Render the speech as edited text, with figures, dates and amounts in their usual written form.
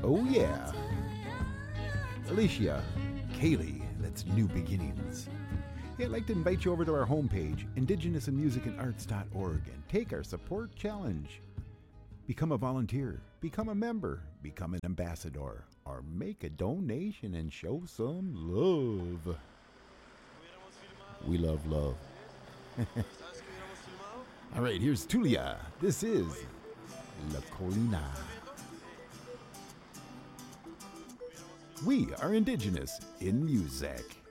Oh yeah. Alicia, Kaylee, that's New Beginnings. Hey, I'd like to invite you over to our homepage, indigenousinmusicandarts.org, and take our support challenge. Become a volunteer, become a member, become an ambassador, or make a donation and show some love. We love love. All right, here's Tulia. This is La Colina. We are indigenous in music.